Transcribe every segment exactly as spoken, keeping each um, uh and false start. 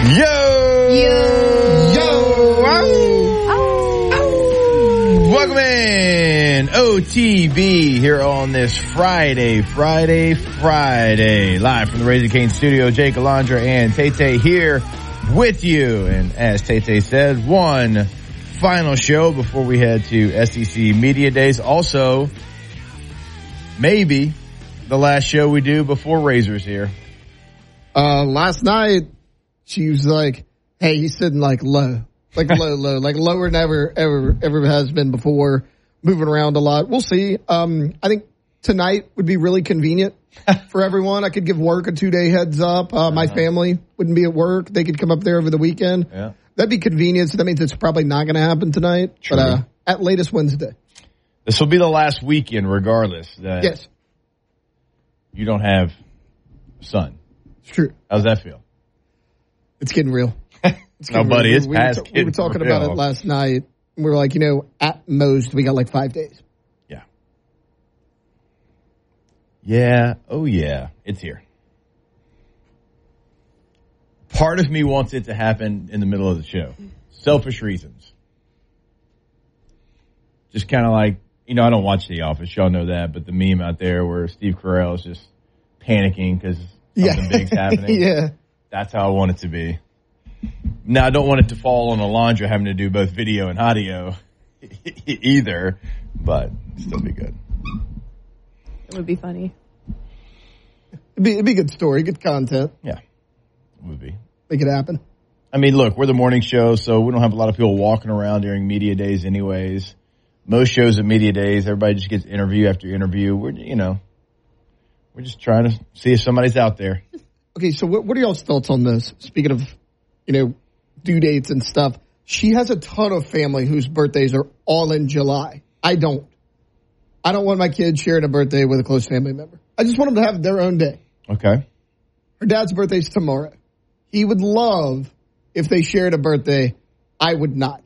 Yo! Yo! Yo! Oh. Oh. Welcome in, O T B, here on this Friday, Friday, Friday. Live from the Raising Cane studio, Jake Alondra and Tay-Tay here with you. And as Tay-Tay said, one final show before we head to S E C Media Days. Also, maybe the last show we do before Razor's here. Uh, last night, she was like, hey, he's sitting like low, like low, low, like lower than ever, ever, ever has been before, moving around a lot. We'll see. Um, I think tonight would be really convenient for everyone. I could give work a two day heads up. Uh, my uh-huh. family wouldn't be at work. They could come up there over the weekend. Yeah. That'd be convenient. So that means it's probably not going to happen tonight, True. but, uh, at latest Wednesday. This will be the last weekend regardless that yes. you don't have a son. It's true. How's that feel? It's getting real. It's no, buddy, it's we past were, t- we were talking real. about it last night. We were like, you know, at most, we got like five days. Yeah. Yeah. Oh, yeah. It's here. Part of me wants it to happen in the middle of the show. Selfish reasons. Just kind of like, you know, I don't watch The Office. Y'all know that. But the meme out there where Steve Carell is just panicking because something yeah. big's happening. yeah. That's how I want it to be. Now, I don't want it to fall on Alondra having to do both video and audio either, but it'd still be good. It would be funny. It'd be, it'd be a good story, good content. Yeah, it would be. Make it happen. I mean, look, we're the morning show, so we don't have a lot of people walking around during media days anyways. Most shows at media days, everybody just gets interview after interview. We're, you know, we're just trying to see if somebody's out there. Okay, so what, what are y'all's thoughts on this? Speaking of, you know, due dates and stuff, she has a ton of family whose birthdays are all in July. I don't. I don't want my kids sharing a birthday with a close family member. I just want them to have their own day. Okay. Her dad's birthday's tomorrow. He would love if they shared a birthday. I would not.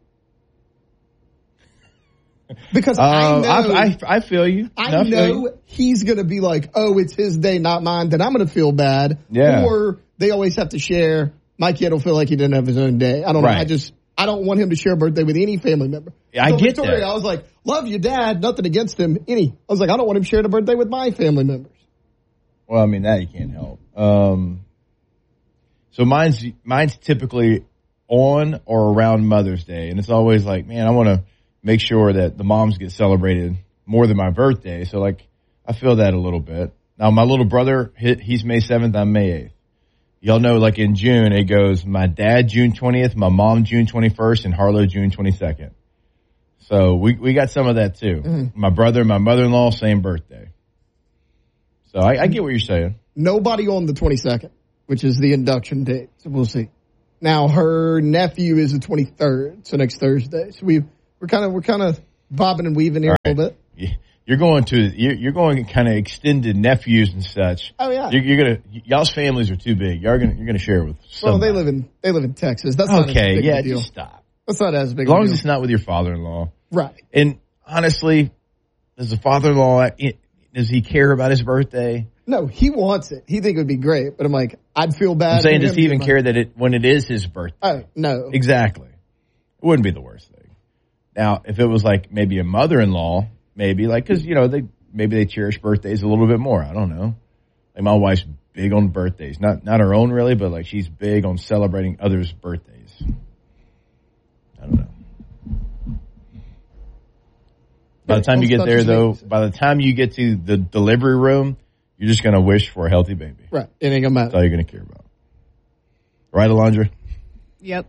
Because uh, I know. I, I, I feel you. I no, know I you. he's going to be like, oh, it's his day, not mine. Then I'm going to feel bad. Yeah. Or they always have to share. My kid will feel like he didn't have his own day. I don't right. know. I just, I don't want him to share a birthday with any family member. Yeah, so I get Victoria, that. I was like, love you, Dad. Nothing against him. Any. I was like, I don't want him sharing a birthday with my family members. Well, I mean, that you can't help. Um, so mine's, mine's typically on or around Mother's Day. And it's always like, man, I want to make sure that the moms get celebrated more than my birthday. So, like, I feel that a little bit. Now, my little brother, he's May seventh, I'm May eighth. Y'all know, like, in June, it goes my dad June twentieth, my mom June twenty-first, and Harlow June twenty-second. So, we we got some of that, too. Mm-hmm. My brother and my mother-in-law, same birthday. So, I, I get what you're saying. Nobody on the twenty-second, which is the induction date. So, we'll see. Now, her nephew is the twenty-third, so next Thursday. So, we We're kind of we're kind of bobbing and weaving here right. a little bit. You're going to you're, you're going kind of extended nephews and such. Oh yeah. You're, you're gonna y'all's families are too big. You're gonna you're gonna share with. Somebody. Well, they live in they live in Texas. That's not okay. as big Yeah, a deal. just stop. That's not as big. As long a as deal. it's not with your father-in-law, right? And honestly, does the father-in-law does he care about his birthday? No, he wants it. He think it would be great, but I'm like, I'd feel bad. I'm saying, does he even care that it when it is his birthday? Oh no, exactly. It wouldn't be the worst thing. Now, if it was like maybe a mother-in-law, maybe like, cause you know, they, maybe they cherish birthdays a little bit more. I don't know. Like my wife's big on birthdays. Not, not her own really, but like she's big on celebrating others' birthdays. I don't know. By the time you get there though, by the time you get to the delivery room, you're just going to wish for a healthy baby. Right. It ain't gonna matter. That's all you're going to care about. Right, Alondra? Yep.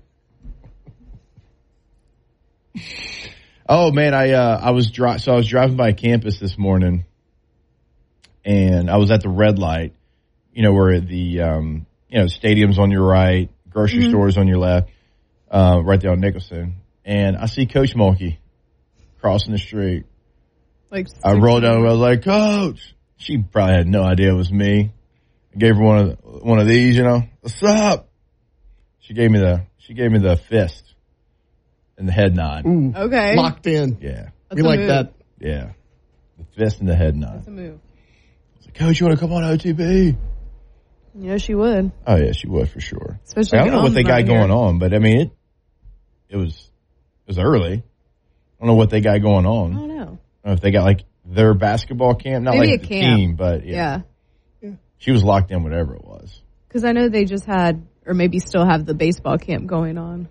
Oh man, I uh, I was dri- so I was driving by campus this morning, and I was at the red light, you know, where the um, you know stadium's on your right, grocery mm-hmm. stores on your left, uh, right there on Nicholson, and I see Coach Mulkey crossing the street. Like I rolled down, I was like, Coach. She probably had no idea it was me. I gave her one of the, one of these, you know, what's up? She gave me the she gave me the fist. And the head nod. Ooh, okay. Locked in. Yeah. That's we like move. That. Yeah. The fist and the head nod. That's a move. I was like, Coach, you want to come on O T B? You know, she would. Oh yeah, she would for sure. Especially Like, I don't know what they got here. going on, but I mean it. It was it was early. I don't know what they got going on. I don't know. I don't know if they got like their basketball camp, not Maybe like a the camp. team, but yeah. Yeah. She was locked in, whatever it was. Because I know they just had, or maybe still have the baseball camp going on.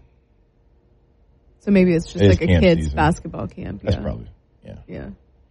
So maybe it's just It is like a camp kids' season. basketball camp. That's yeah. probably yeah. Yeah.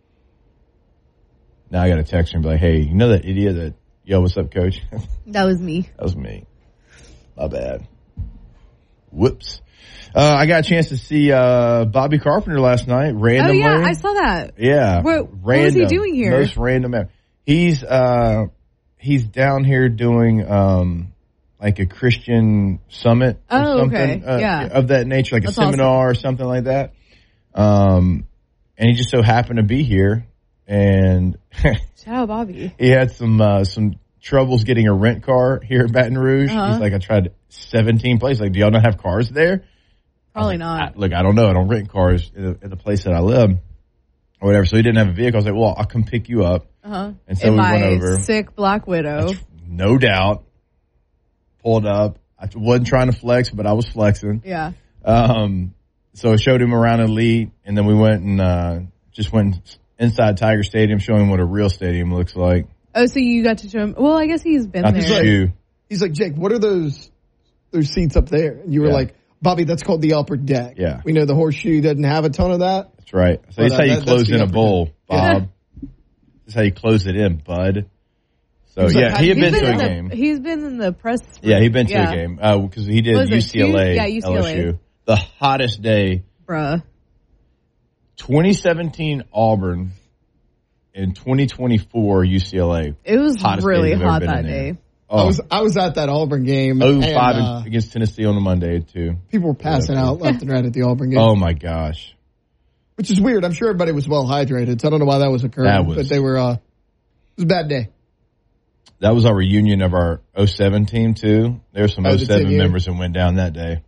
Now I got to text her and be like, "Hey, you know that idiot that yo, what's up, coach?" That was me. That was me. My bad. Whoops. Uh, I got a chance to see uh, Bobby Carpenter last night. Randomly. Oh, yeah, I saw that. Yeah. What- what was he doing here? Most random. ever. He's uh, he's down here doing um, like a Christian summit or Oh, something okay. uh, Yeah. of that nature, like That's a seminar or something like that. Um, and he just so happened to be here, and Shout out Bobby. he had some uh, some troubles getting a rent car here in Baton Rouge. Uh-huh. He's like, I tried seventeen places. Like, do y'all not have cars there? Probably I, not. look, I don't know. I don't rent cars in the, in the place that I live or whatever. So he didn't have a vehicle. I was like, well, I'll come pick you up. Uh-huh. And so In we my went over. sick Black Widow. No doubt. Pulled up. I wasn't trying to flex, but I was flexing. Yeah. Um, so I showed him around Elite, and then we went and uh, just went inside Tiger Stadium, showing him what a real stadium looks like. Oh, so you got to show him. Well, I guess he's been Not the there. shoe. He's like, Jake, what are those those seats up there? And you were Yeah. like, Bobby, that's called the upper deck. Yeah. We know the horseshoe doesn't have a ton of that. That's right. So Well, that's that- how you that- close that's the in a upper bowl, deck. Bob. That's how you close it in, bud. So He's like, yeah, he had He's been to a in the, game. He's been in the press. Yeah, he'd been to yeah. a game because he did Was it U C L A, Tues- yeah, U C L A. L S U. The hottest day, Bruh. twenty seventeen Auburn, and twenty twenty-four U C L A. It was Hottest really days I've ever hot been that in there. day. I Oh, was I was at that Auburn game. oh and, five uh, against Tennessee on a Monday too. people were passing Yeah. out left and right at the Auburn game, Oh my gosh, which is weird. I'm sure everybody was well hydrated, so I don't know why that was occurring. That was- but they were. Uh, it was a bad day. that was our reunion of our oh seven team too. There were some Oh, oh the seven ten-year. members that went down that day.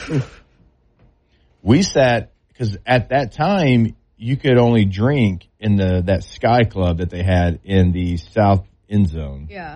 We sat because at that time you could only drink in the that Sky Club that they had in the south end zone. Yeah.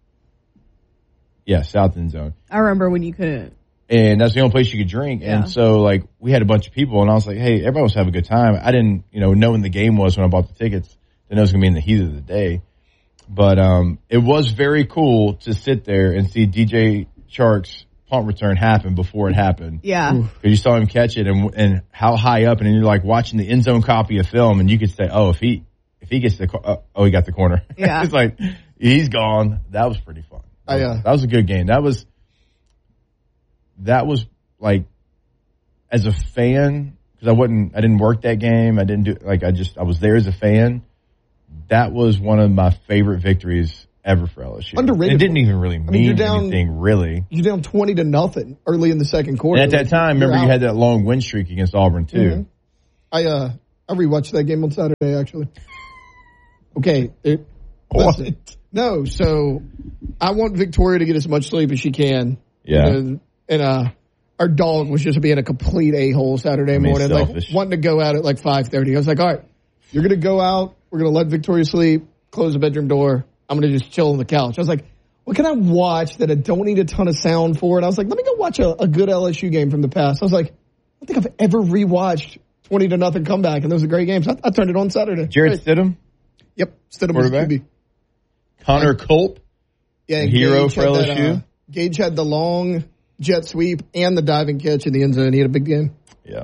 Yeah, south end zone. I remember when you couldn't. And that's the only place you could drink. Yeah. And so, like, we had a bunch of people, and I was like, hey, everybody was having a good time. I didn't, you know, know when the game was when I bought the tickets. Didn't know it was going to be in the heat of the day. But um, it was very cool to sit there and see D J Shark's punt return happen before it happened. Yeah. Because you saw him catch it and and how high up, and then you're like watching the end zone copy of film, and you could say, oh, if he if he gets the co- uh, oh, he got the corner. Yeah. It's like he's gone. That was pretty fun. I, uh, that was a good game. That was that was like as a fan because I wasn't I didn't work that game. I didn't do like I just I was there as a fan. That was one of my favorite victories ever for L S U. Underrated. It didn't even really mean, mean, you're down- anything really. You're down twenty to nothing early in the second quarter. And at that time, You're remember you out. had that long win streak against Auburn too. Mhm. I uh I rewatched that game on Saturday actually. Okay, it, What? listen, no, so I want Victoria to get as much sleep as she can. Yeah. And, and uh our dog was just being a complete a-hole Saturday mean, morning, selfish. like wanting to go out at like five thirty. I was like, all right, you're gonna go out, we're gonna let Victoria sleep, close the bedroom door, I'm gonna just chill on the couch. I was like, what can I watch that I don't need a ton of sound for? And I was like, let me go watch a, a good L S U game from the past. I was like, I don't think I've ever rewatched twenty to nothing comeback, and those are great games. I, I turned it on Saturday. Jared Great. Stidham, Yep, Stidham was quarterback? Q B. Connor Culp. Yeah, and Hero Gage for had L S U? That, uh, Gage had the long jet sweep and the diving catch in the end zone. He had a big game. Yeah.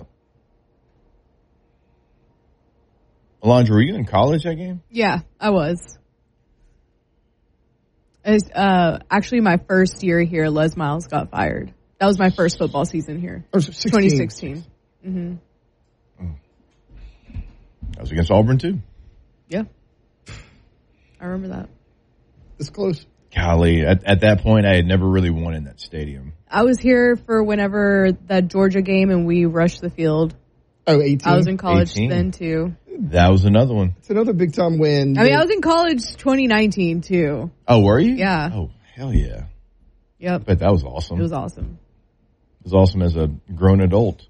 Alondra, were you in college that game? Yeah, I was. It's, uh, actually, my first year here, Les Miles got fired. That was my first football season here. Or sixteen. twenty sixteen. Mm-hmm. That was against Auburn too. Yeah. I remember that. It's close. Golly, at, at that point, I had never really won in that stadium. I was here for whenever that Georgia game and we rushed the field. Oh, eighteen. I was in college eighteen. then too. That was another one. It's another big time win. I mean, I was in college twenty nineteen too. Oh, were you? Yeah. Oh, hell yeah. Yep. Bet that was awesome. It was awesome. It was awesome as a grown adult.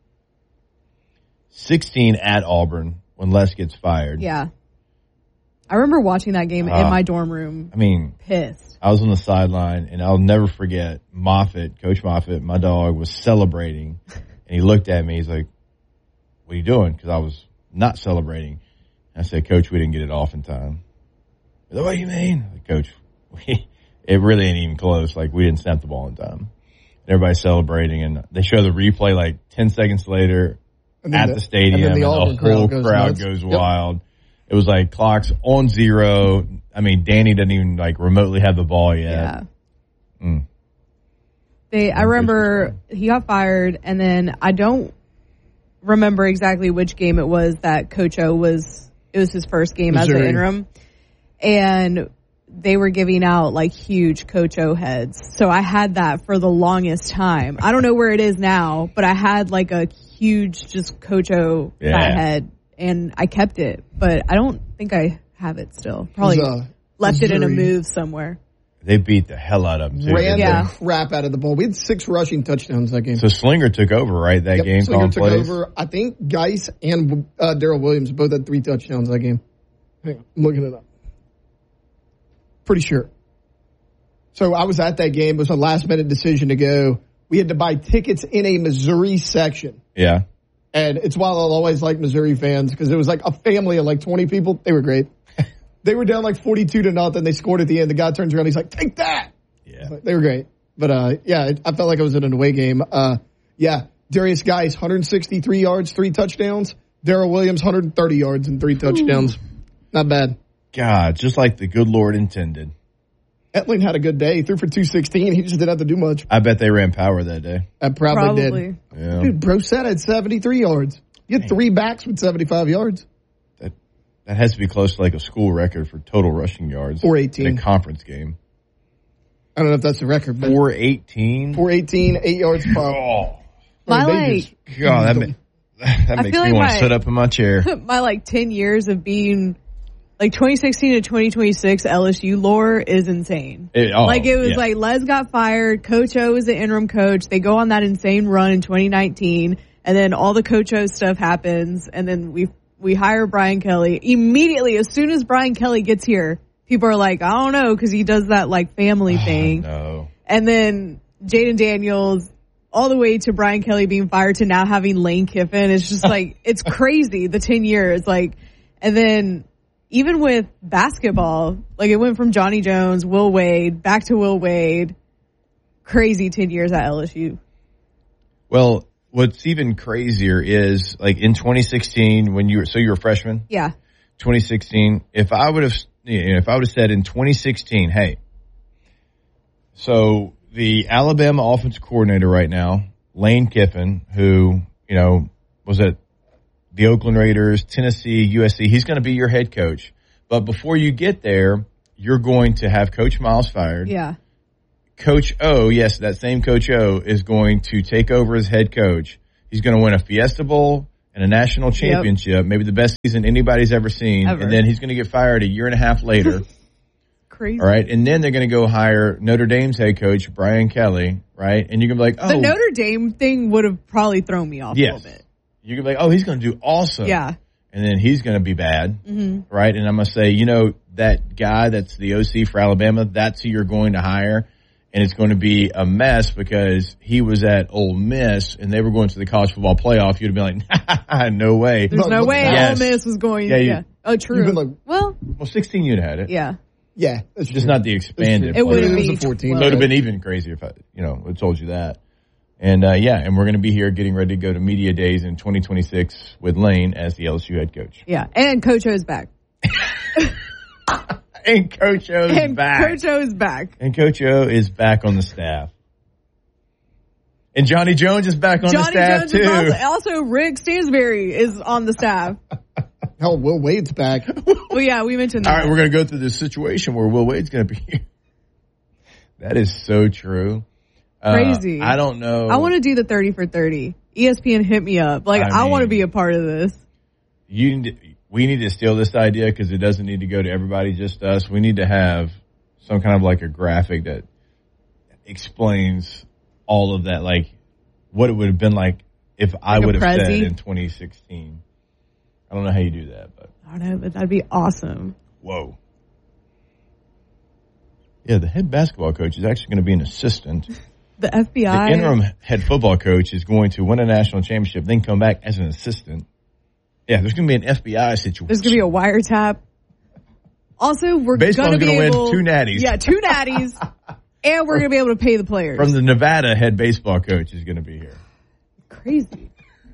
sixteen at Auburn when Les gets fired. Yeah. I remember watching that game Uh, in my dorm room. I mean, Pissed. I was on the sideline, and I'll never forget Moffitt, Coach Moffitt, my dog, was celebrating, and he looked at me. He's like, "What are you doing?" Because I was not celebrating. I said, "Coach, we didn't get it off in time." He's like, "What do you mean?" Like, Coach, we, it really ain't even close. Like, we didn't snap the ball in time. Everybody's celebrating, and they show the replay like ten seconds later at the, the stadium, and, the, and the whole crowd goes, crowd goes wild. Yep. It was like clocks on zero. I mean, Danny doesn't even like remotely have the ball yet. Yeah. Mm. They, I remember he got fired, and then I don't remember exactly which game it was that Coach O was. It was his first game Missouri. As an interim, and they were giving out like huge Coach O heads. So I had that for the longest time. I don't know where it is now, but I had like a huge just Coach O yeah. fat head, and I kept it. But I don't think I have it still. Probably it was, uh, left Missouri. It in a move somewhere. They beat the hell out of them, too. Ran yeah. the crap out of the ball. We had six rushing touchdowns that game. So Slinger took over, right, that yep, game? Slinger took plays? over. I think Geis and uh, Darrell Williams both had three touchdowns that game. Hang on, I'm looking it up. Pretty sure. So I was at that game. It was a last-minute decision to go. We had to buy tickets in a Missouri section. Yeah. And it's why I'll always like Missouri fans, because it was like a family of like twenty people. They were great. They were down like forty-two to nothing. They scored at the end. The guy turns around. He's like, take that. Yeah. They were great. But, uh, yeah, I felt like I was in an away game. Uh, yeah, Darius Geis, one hundred sixty-three yards, three touchdowns. Darrell Williams, one hundred thirty yards and three touchdowns. Ooh. Not bad. God, just like the good Lord intended. Etling had a good day. He threw for two sixteen. He just didn't have to do much. I bet they ran power that day. I probably, probably. did. Yeah. Dude, Brosette had seventy-three yards. You had three backs with seventy-five yards. That that has to be close to like a school record for total rushing yards. four eighteen. In a conference game. I don't know if that's the record. four eighteen? four eighteen, eight yards per. Oh. My, like, God, that, ma- that makes me like want to sit up in my chair. My, like, ten years of being, like, twenty sixteen to twenty twenty-six L S U lore is insane. It, oh, like, it was yeah. like, Les got fired, Coach O was the interim coach, they go on that insane run in twenty nineteen, and then all the Coach O stuff happens, and then we we hire Brian Kelly. Immediately, as soon as Brian Kelly gets here, people are like, I don't know, because he does that, like, family thing. Oh, no. And then Jaden Daniels, all the way to Brian Kelly being fired to now having Lane Kiffin. It's just like, it's crazy, the ten years. Like, and then even with basketball, like it went from Johnny Jones, Will Wade, back to Will Wade. Crazy ten years at L S U. Well, what's even crazier is like in twenty sixteen when you were, so you were a freshman? Yeah. twenty sixteen, if I would have, you know, if I would have said in twenty sixteen, hey, so the Alabama offensive coordinator right now, Lane Kiffin, who, you know, was at the Oakland Raiders, Tennessee, U S C, he's going to be your head coach. But before you get there, you're going to have Coach Miles fired. Yeah. Coach O, yes, that same Coach O is going to take over as head coach. He's going to win a Fiesta Bowl and a national championship, yep. maybe the best season anybody's ever seen. Ever. And then he's going to get fired a year and a half later. Crazy. All right. And then they're going to go hire Notre Dame's head coach, Brian Kelly, right? And you're going to be like, oh. The Notre Dame thing would have probably thrown me off yes. a little bit. You're going to be like, oh, he's going to do awesome. Yeah. And then he's going to be bad, mm-hmm. right? And I'm going to say, you know, that guy that's the O C for Alabama, that's who you're going to hire. And it's going to be a mess because he was at Ole Miss and they were going to the college football playoff. You'd be like, no way. There's no way yes. Ole Miss was going. Yeah. You, yeah. Oh, true. Like, well, well, sixteen you'd have had it. Yeah. Yeah. It's just not the expanded. It would have been been fourteen. It would have been even crazier if I, you know, I told you that. And, uh, yeah, and we're going to be here getting ready to go to media days in twenty twenty-six with Lane as the L S U head coach. Yeah. And Coach O's back. And Coach O is and back. Coach O is back. And Coach O is back on the staff. And Johnny Jones is back on Johnny the staff, Jones too. Is also, also, Rick Stansberry is on the staff. Hell, Will Wade's back. Well, yeah, we mentioned that. All right, we're going to go through this situation where Will Wade's going to be here. That is so true. Crazy. Uh, I don't know. I want to do the thirty for thirty. E S P N hit me up. Like, I, I want to be a part of this. You need to, we need to steal this idea because it doesn't need to go to everybody, just us. We need to have some kind of like a graphic that explains all of that, like what it would have been like if I Like a would have said Prezi? in twenty sixteen. I don't know how you do that, but I don't know, but that'd be awesome. Whoa. Yeah, the head basketball coach is actually going to be an assistant. The F B I. The interim head football coach is going to win a national championship, then come back as an assistant. Yeah, there's going to be an F B I situation. There's going to be a wiretap. Also, we're going to be win able, two natties. Yeah, two natties, and we're going to be able to pay the players. From the Nevada head baseball coach is going to be here. Crazy.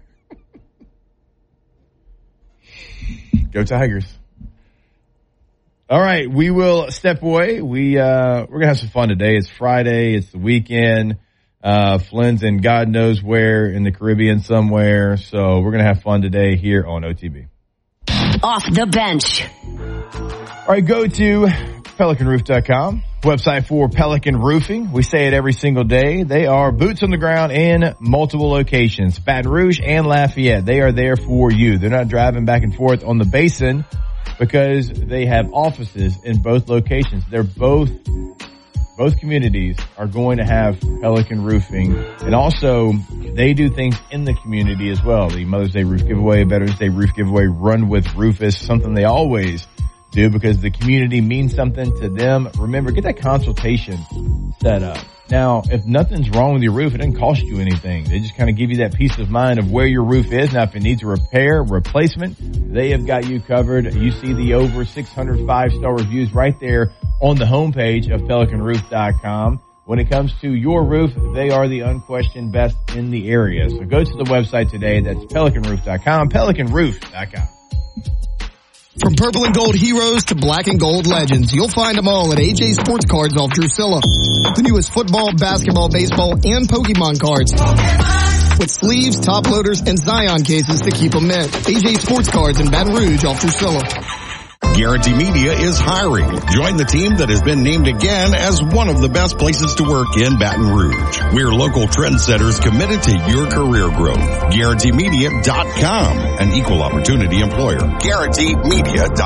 Go Tigers. All right, we will step away. We, uh, we're going to have some fun today. It's Friday. It's the weekend. Uh, Flynn's in God knows where in the Caribbean somewhere. So we're going to have fun today here on O T B. Off the bench. All right, go to pelican roof dot com, website for Pelican Roofing. We say it every single day. They are boots on the ground in multiple locations, Baton Rouge and Lafayette. They are there for you. They're not driving back and forth on the basin because they have offices in both locations. They're both, both communities are going to have Pelican Roofing. And also, they do things in the community as well. The Mother's Day roof giveaway, Veterans Day roof giveaway, Run with Rufus, something they always do because the community means something to them. Remember, get that consultation set up. Now, if nothing's wrong with your roof, it doesn't cost you anything. They just kind of give you that peace of mind of where your roof is. Now, if it needs a repair, replacement, they have got you covered. You see the over six hundred five-star reviews right there on the homepage of pelican roof dot com. When it comes to your roof, they are the unquestioned best in the area. So go to the website today. That's pelican roof dot com, pelican roof dot com. From purple and gold heroes to black and gold legends, you'll find them all at A J Sports Cards off Drusilla. The newest football, basketball, baseball, and Pokemon cards. With sleeves, top loaders, and Zion cases to keep them mint. A J Sports Cards in Baton Rouge off Drusilla. Guarantee Media is hiring. Join the team that has been named again as one of the best places to work in Baton Rouge. We're local trendsetters committed to your career growth. Guarantee Media dot com, an equal opportunity employer. Guarantee Media dot com.